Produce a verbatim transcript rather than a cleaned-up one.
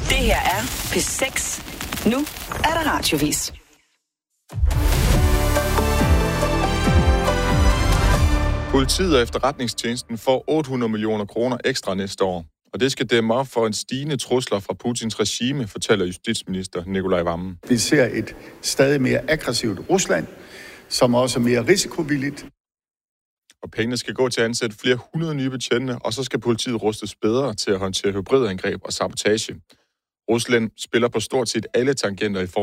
Det her er P seks. Nu er der radiovis. Politiet og efterretningstjenesten får otte hundrede millioner kroner ekstra næste år. Og det skal dæmme op for en stigende trusler fra Putins regime, fortæller justitsminister Nikolaj Wammen. Vi ser et stadig mere aggressivt Rusland, som også er mere risikovilligt. Og pengene skal gå til at ansætte flere hundrede nye betjente, og så skal politiet rustes bedre til at håndtere hybridangreb og sabotage. Rusland spiller på stort set alle tangenter i forhold